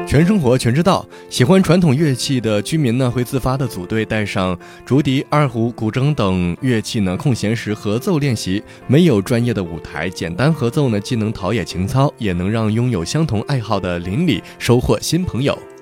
全生活全知道，喜欢传统乐器的居民呢，会自发的组队，带上竹笛、二胡、古筝等乐器呢，空闲时合奏练习。没有专业的舞台，简单合奏呢，既能陶冶情操，也能让拥有相同爱好的邻里收获新朋友。